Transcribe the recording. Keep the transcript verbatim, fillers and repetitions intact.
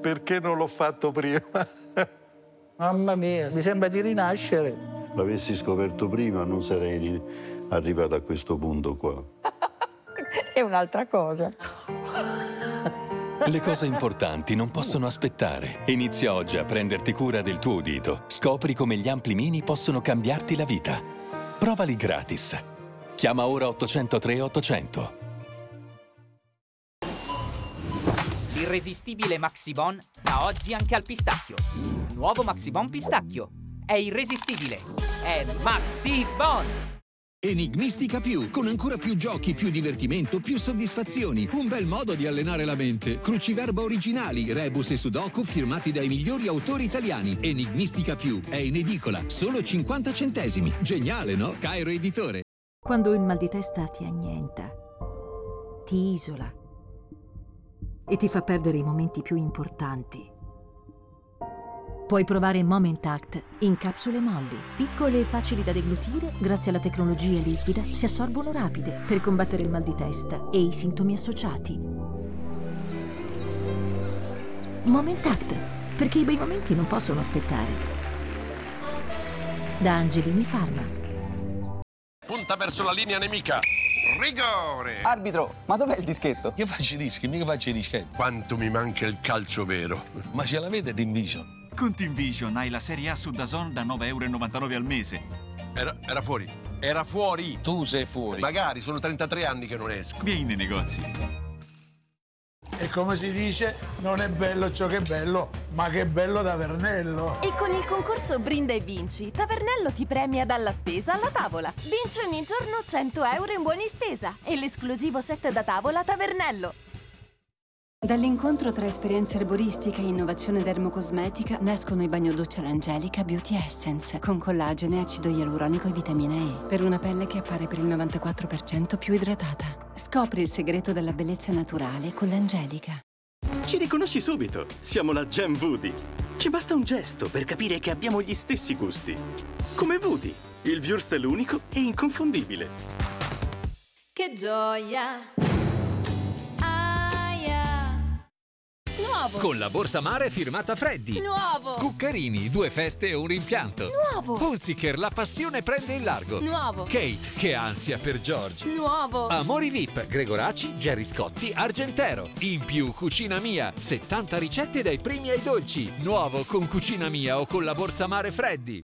perché non l'ho fatto prima? Mamma mia, mi sembra di rinascere. L'avessi scoperto prima non sarei arrivato a questo punto qua. È un'altra cosa. Le cose importanti non possono aspettare. Inizia oggi a prenderti cura del tuo udito. Scopri come gli ampli mini possono cambiarti la vita. Provali gratis. Chiama ora ottocentotre ottocento. L'irresistibile Maxibon da oggi anche al pistacchio. Nuovo Maxibon pistacchio. È irresistibile. È Maxibon! Enigmistica più, con ancora più giochi, più divertimento, più soddisfazioni. Un bel modo di allenare la mente. Cruciverba originali, rebus e sudoku firmati dai migliori autori italiani. Enigmistica più è in edicola, solo cinquanta centesimi. Geniale, no? Cairo Editore. Quando il mal di testa ti annienta, ti isola e ti fa perdere i momenti più importanti, puoi provare Moment Act in capsule molli. Piccole e facili da deglutire, grazie alla tecnologia liquida, si assorbono rapide per combattere il mal di testa e i sintomi associati. Moment Act, perché i bei momenti non possono aspettare. Da Angelini Pharma. Punta verso la linea nemica. Rigore! Arbitro, ma dov'è il dischetto? Io faccio i dischi, mica faccio i dischetti. Quanto mi manca il calcio vero. Ma ce l'avete TeamVision? Con TeamVision hai la Serie A su DAZN da nove e novantanove euro al mese. Era, era fuori. Era fuori. Tu sei fuori. Magari, sono trentatré anni che non esco. Vieni nei negozi. E come si dice, non è bello ciò che è bello, ma che è bello Tavernello. E con il concorso Brinda e Vinci, Tavernello ti premia dalla spesa alla tavola. Vinci ogni giorno cento euro in buoni spesa e l'esclusivo set da tavola Tavernello. Dall'incontro tra esperienza erboristica e innovazione dermocosmetica nascono i bagnodoccia L'Angelica Beauty Essence con collagene, acido ialuronico e vitamina E per una pelle che appare per il novantaquattro per cento più idratata. Scopri il segreto della bellezza naturale con l'Angelica. Ci riconosci subito, siamo la Gem Woody. Ci basta un gesto per capire che abbiamo gli stessi gusti. Come Woody, il Würstel unico e inconfondibile. Che gioia! Nuovo. Con la borsa mare firmata Freddy. Nuovo. Cuccarini, due feste e un rimpianto. Nuovo. Hunziker, la passione prende il largo. Nuovo. Kate, che ansia per George. Nuovo. Amori V I P, Gregoraci, Gerry Scotti, Argentero. In più, Cucina Mia, settanta ricette dai primi ai dolci. Nuovo con Cucina Mia o con la borsa mare Freddy.